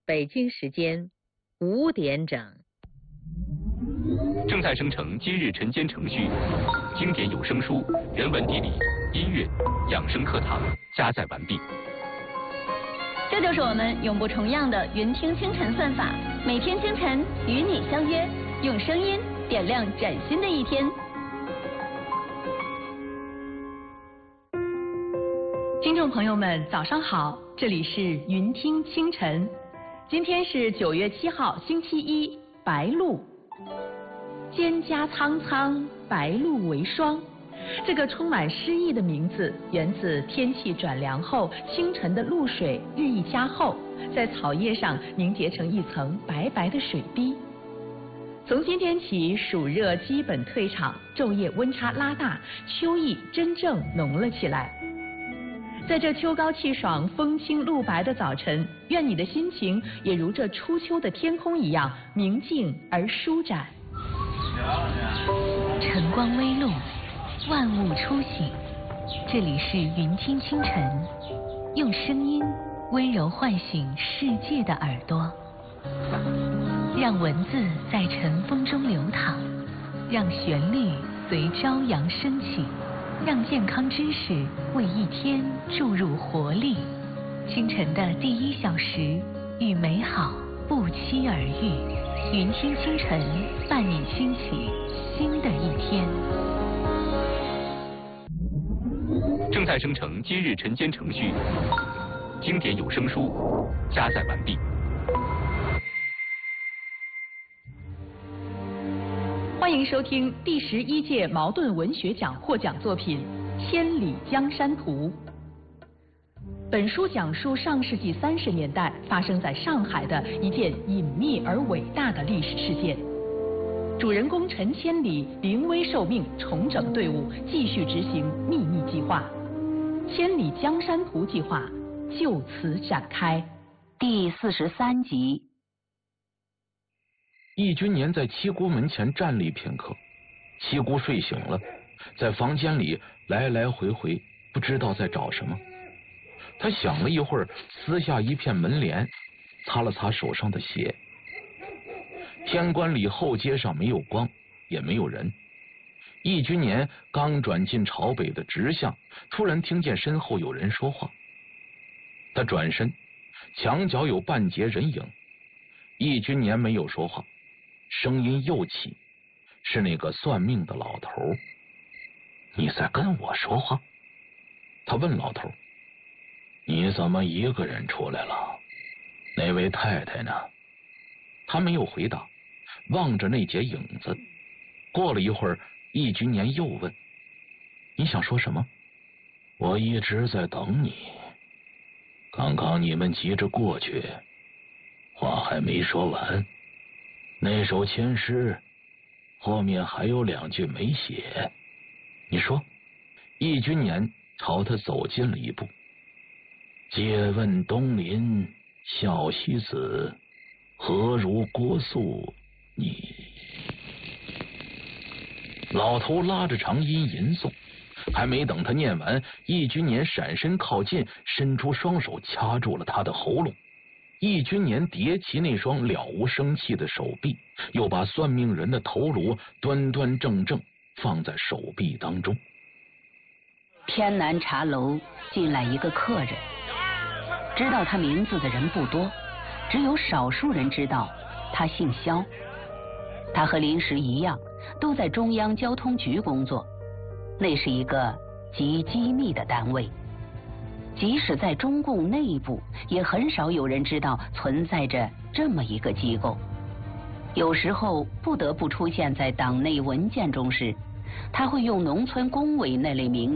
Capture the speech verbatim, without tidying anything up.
北京时间五点整。 正在生成今日晨间程序，经典有声书、人文地理、音乐、养生课堂加载完毕。 这就是我们永不重样的云听清晨算法，每天清晨与你相约，用声音点亮崭新的一天。 听众朋友们，早上好，这里是云听清晨，今天是九月七号，星期一，白露。蒹葭苍苍，白露为霜。这个充满诗意的名字，源自天气转凉后，清晨的露水日益加厚，在草叶上凝结成一层白白的水滴。从今天起，暑热基本退场，昼夜温差拉大，秋意真正浓了起来。在这秋高气爽、风清露白的早晨，愿你的心情也如这初秋的天空一样明净而舒展。 晨光微露，万物初醒。这里是云听清晨，用声音温柔唤醒世界的耳朵，让文字在晨风中流淌，让旋律随朝阳升起，让健康知识为一天注入活力。清晨的第一小时，与美好不期而遇。云听清晨，伴你兴起新的一天。 正在生成今日晨间程序，经典有声书加载完毕。 欢迎收听第十一届茅盾文学奖获奖作品《千里江山图》。本书讲述上世纪三十年代发生在上海的一件隐秘而伟大的历史事件。主人公陈千里临危受命，重整队伍，继续执行秘密计划。千里江山图计划就此展开。 第四十三集。 易君年在七姑门前站立片刻，七姑睡醒了，在房间里来来回回，不知道在找什么。他想了一会儿，撕下一片门帘，擦了擦手上的血。天官里后街上没有光，也没有人。易君年刚转进朝北的直巷，突然听见身后有人说话。他转身，墙角有半截人影。易君年没有说话，声音又起，是那个算命的老头。你在跟我说话？他问老头。你怎么一个人出来了？那位太太呢？他没有回答，望着那截影子。过了一会儿，易君年又问：你想说什么？我一直在等你。刚刚你们急着过去，话还没说完。那首签诗后面还有两句没写。你说。易君年朝他走近了一步。借问东邻小西子，何如郭素你？老头拉着长音吟诵，还没等他念完，易君年闪身靠近，伸出双手掐住了他的喉咙。易君年叠起那双了无生气的手臂，又把算命人的头颅端端正正放在手臂当中。 天南茶楼进来一个客人，知道他名字的人不多，只有少数人知道他姓肖。他和林石一样，都在中央交通局工作，那是一个极机密的单位。即使在中共内部，也很少有人知道存在着这么一个机构。有时候不得不出现在党内文件中时，他会用农村工委那类名